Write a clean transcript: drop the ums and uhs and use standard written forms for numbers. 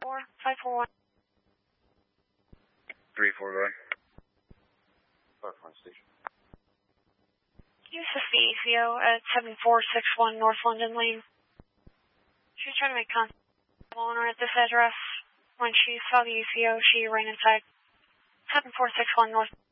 541. 3-4, go ahead. Front station. Use the ECO at 7461 North London Lane. She was trying to make contact with the owner at this address. When she saw the ECO, she ran inside 7461 North